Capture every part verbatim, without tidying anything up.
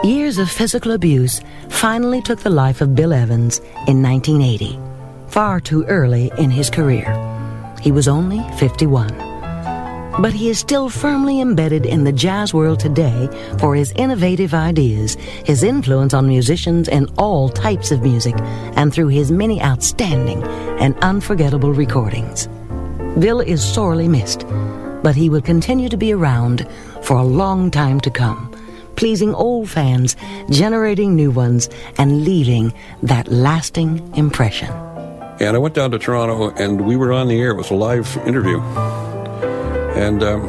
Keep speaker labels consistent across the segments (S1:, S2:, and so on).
S1: Years of physical abuse finally took the life of Bill Evans in nineteen eighty, far too early in his career. He was only fifty-one. But he is still firmly embedded in the jazz world today for his innovative ideas, his influence on musicians in all types of music, and through his many outstanding and unforgettable recordings. Bill is sorely missed, but he will continue to be around for a long time to come, pleasing old fans, generating new ones, and leaving that lasting impression.
S2: And I went down to Toronto, and we were on the air. It was a live interview. And um,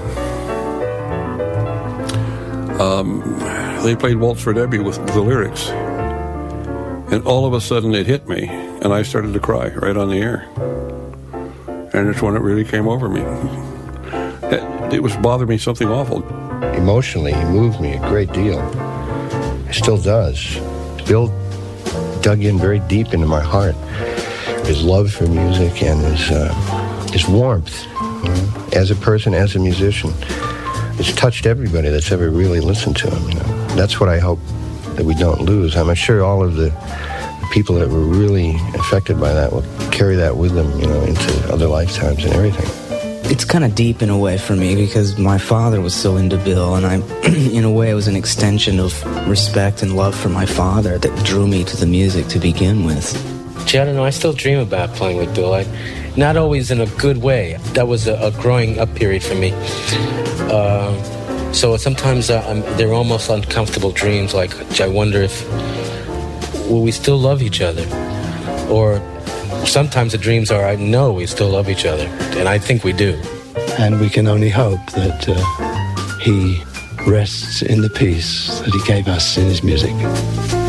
S2: um, they played Waltz for Debbie with the lyrics. And all of a sudden it hit me, and I started to cry right on the air. And it's when it really came over me. It, it was bothering me something awful.
S3: Emotionally, he moved me a great deal. He still does. Bill dug in very deep into my heart. His love for music and his uh, his warmth, you know, as a person, as a musician. It's touched everybody that's ever really listened to him. You know, that's what I hope that we don't lose. I'm sure all of the people that were really affected by that will carry that with them, you know, into other lifetimes and everything.
S4: It's kind of deep in a way for me because my father was so into Bill, and I, in a way, it was an extension of respect and love for my father that drew me to the music to begin with.
S5: Gee, I don't know, I still dream about playing with Bill. I, not always in a good way. That was a, a growing up period for me. Uh, so sometimes uh, I'm, they're almost uncomfortable dreams, like I wonder if, will we still love each other? Or sometimes the dreams are, I know we still love each other, and I think we do.
S6: And we can only hope that uh, he rests in the peace that he gave us in his music.